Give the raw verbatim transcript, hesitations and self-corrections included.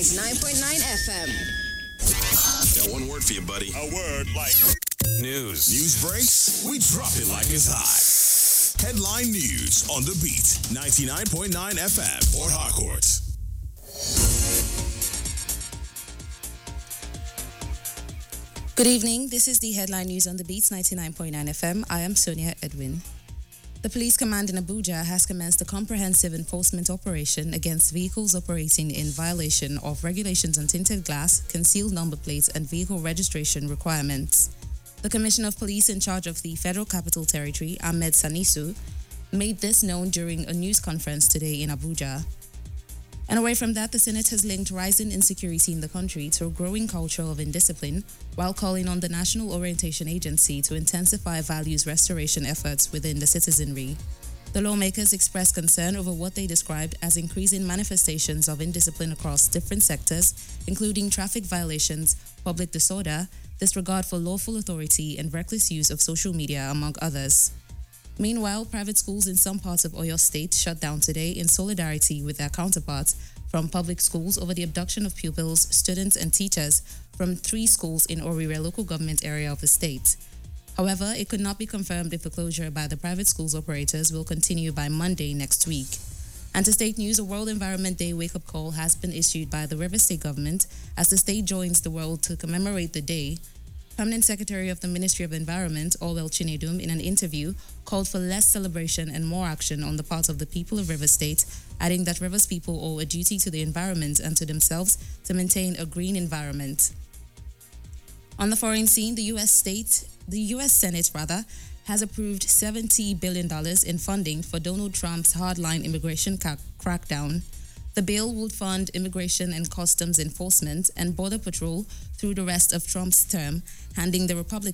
ninety-nine point nine F M. Got one word for you, buddy. A word like news. News breaks? We drop it like it's hot. Headline news on the beat. ninety-nine point nine F M, Port Harcourt. Good evening. This is the headline news on the Beats ninety-nine point nine F M. I am Sonia Edwin. The police command in Abuja has commenced a comprehensive enforcement operation against vehicles operating in violation of regulations on tinted glass, concealed number plates, and vehicle registration requirements. The Commissioner of Police in charge of the Federal Capital Territory, Ahmed Sanisu, made this known during a news conference today in Abuja. And away from that, the Senate has linked rising insecurity in the country to a growing culture of indiscipline, while calling on the National Orientation Agency to intensify values restoration efforts within the citizenry. The lawmakers expressed concern over what they described as increasing manifestations of indiscipline across different sectors, including traffic violations, public disorder, disregard for lawful authority, and reckless use of social media, among others. Meanwhile, private schools in some parts of Oyo State shut down today in solidarity with their counterparts from public schools over the abduction of pupils, students, and teachers from three schools in Orire local government area of the state. However, it could not be confirmed if the closure by the private schools operators will continue by Monday next week. And to state news, a World Environment Day wake-up call has been issued by the Rivers State government as the state joins the world to commemorate the day. Permanent Secretary of the Ministry of Environment, Orwell Chinedum, in an interview, called for less celebration and more action on the part of the people of Rivers State, adding that Rivers people owe a duty to the environment and to themselves to maintain a green environment. On the foreign scene, the U S state, the U S Senate rather, has approved seventy billion dollars in funding for Donald Trump's hardline immigration ca- crackdown. The bill would fund immigration and customs enforcement and border patrol through the rest of Trump's term, handing the Republican